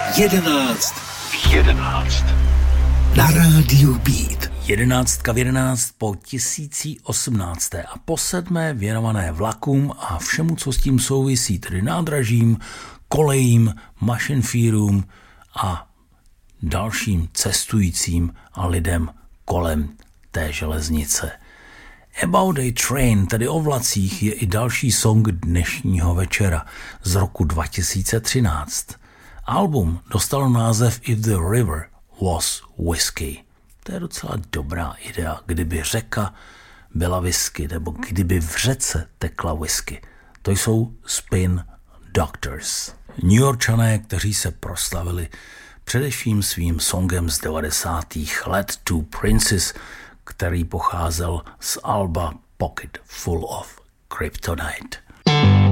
11 v 11 na rádiu Beat. 11 v 11 po 1018. a po 7. věnované vlakům a všemu, co s tím souvisí, tedy nádražím, kolejím, mašinfírům a dalším cestujícím a lidem kolem té železnice. About a Train, tedy o vlacích, je i další song dnešního večera z roku 2013. Album dostalo název If the River Was Whiskey. To je docela dobrá idea, kdyby řeka byla whisky, nebo kdyby v řece tekla whisky. To jsou Spin Doctors. New Yorkčané, kteří se proslavili především svým songem z 90. let Two Princes, který pocházel z alba Pocket Full of Kryptonite.